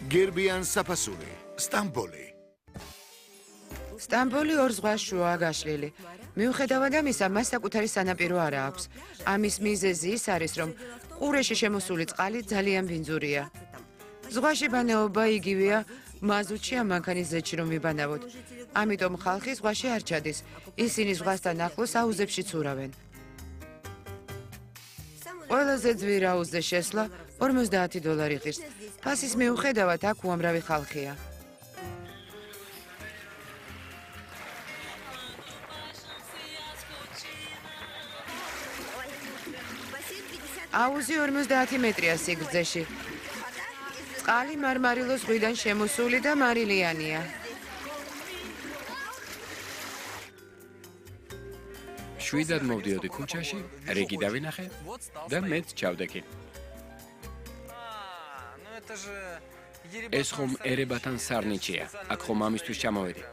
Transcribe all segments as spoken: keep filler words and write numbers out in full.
გერბიან საფასური, სტამბოლი. სტამბოლი ორ ზღვას შუაა გაშლილი. მიუხედავად ამისა, მას საკუთარი სანაპირო არა აქვს. ამის მიზეზი ის არის, რომ ყურეში შემოსული წყალი ძალიან ბინძურია. ზღვაში ბანაობა იგივეა მაზუთში ან მანქანის ზეთში რომ ვიბანავოთ. ამიტომ ხალხი ზღვაში არ ჩადის. ისინი ზღვასთან ახლოს აუზებში ცურავენ. ყველაზე ძვირ აუზზე შესვლა ორმოცდაათი დოლარი ღირს. ფასის მიუხედავად აქ უამრავი ხალხია. აუზი ორმოცდაათი მეტრია სიგრძეში. წყალი მარმარილოს ზღვიდან შემოსული და მარილიანია. შვიდად მოვდიოდი ქუჩაში, რიგი დავინახე და მეც ჩავდექი. ეს ხომ ერებათან სარნიჩია, აქ ხომ ამისთვის ჩამოვედი.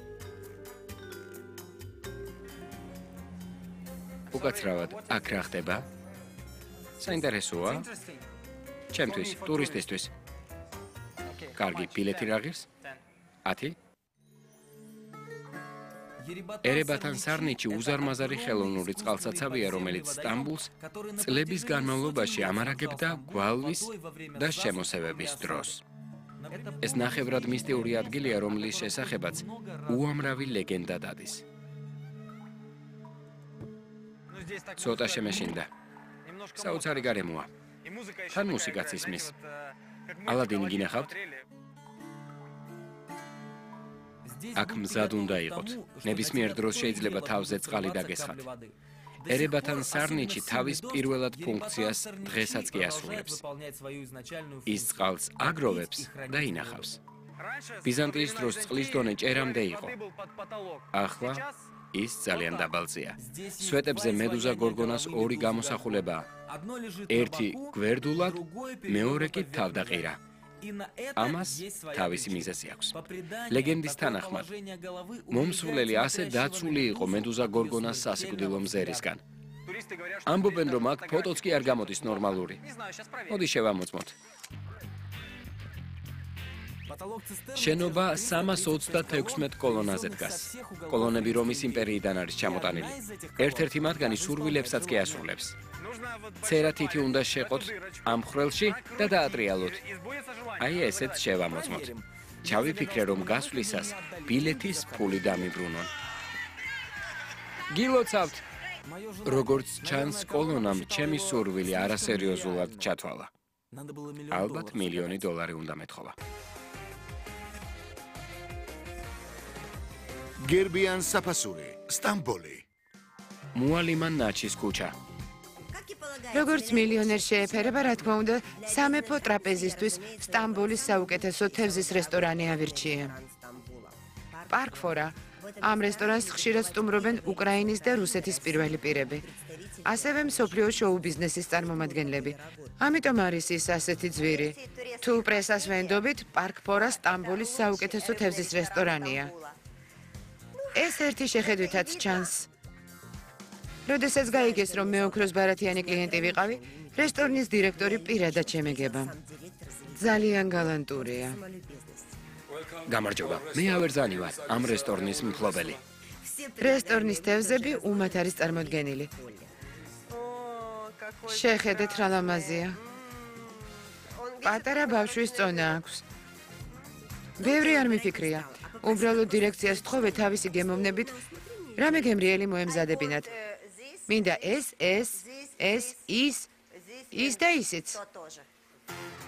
უკაცრავად, აქ რა ხდება? საინტერესოა? ჩემთვის, ტურისტისთვის. კარგი, ბილეთი რა ღირს? ათი? ერებათან სარნიჩი უზარმაზარი ხელოვნური წყალსაცავია, რომელიც სტამბულს წლების განმავლობაში ამარაგებდა გვალვის და შემოსევების დროს. ეს ნახევრად მისტიური ადგილია, რომლის შესახებაც უამრავი ლეგენდა დადის. ცოტა შემეშინდა. საოცარი გარემოა. თან მუსიკაც ისმის. ალადინი გინახავთ? აქ მზად უნდა იყოთ. ნებისმიერ დროს შეიძლება თავზე წყალი დაგესხათ. ერებათან სარნიჩი თავის პირველად ფუნქციას დღესაც კი ასრულებს. ის წყალს აგროვებს და ინახავს. ბიზანტიის დროს წყლის დონე ჭერამდე იყო. ახლა ის ძალიან დაბალზეა. სვეტებზე მედუზა გორგონას ორი გამოსახულებაა. ერთი გვერდულად, მეორე კი თავდაყირა. ამას თავისი მიზეზი აქვს. ლეგენდის თანახმად, მომსვლელი ასე დაცული იყო მედუზა გორგონას სასიკვდილო მზერისგან. ამბობენ, რომ აქ ფოტოც კი არ გამოდის ნორმალური. მოდი შევამოწმოთ. შენობა სამას ოცდაექვსმეტ კოლონაზე დგას. კოლონები რომის იმპერიიდან არის ჩამოტანილი. ერთ-ერთი მათგანი სურვილებსაც კი ასრულებს. ცერა თითი უნდა შეყოთ ამ ხრელში და დაატრიალოთ. აი ესეც შევამოწმოთ. ჩავიფიქრე, რომ გასვლისას ბილეთის ფული დამიბრუნონ. გილოცავთ! როგორც ჩანს, კოლონამ ჩემი სურვილი არასერიოზულად ჩათვალა. ალბათ მილიონი დოლარი უნდა მეთხოვა. გერბიან საფასური, სტამბოლი. მუალიმან ნაჩის ქუჩა. როგორც მილიონერ შეეფერება, რა თქმა უნდა, სამეფო ტრაპეზისთვის სტამბოლის საუკეთესო თევზის რესტორანი ავირჩიე. პარკფორა. ამ რესტორანს ხშირად სტუმრობენ უკრაინის და რუსეთის პირველი პირები. ასევე მსოფლიო შოუ ბიზნესის წარმომადგენლები. ამიტომ არის ის ასეთი ძვირი. თუ პრესას ვენდობით, პარკფორა სტამბოლის საუკეთესო თევზის რესტორანია. ეს ერთი შეხედვითაც ჩანს. როდესაც გაიგეს, რომ მე ოქროს ბარათიანი კლიენტი ვიყავი, რესტორნის დირექტორი პირადად შემეგება. ძალიან გალანტურია. გამარჯობა, მე ავერძანი ვარ, ამ რესტორნის მფლობელი. რესტორნის თევზები უმად არის წარმოდგენილი. შეხედეთ რა ლამაზია. პატარა ბავშვის წონა აქვს. ბევრი არ მიფიქრია. უბრალოდ დირექციას თხოვე თავისი გემოვნებით, რამე გემრიელი მოემზადებინათ. მინდა ეს, ეს, ეს, ის, ის და ისიც.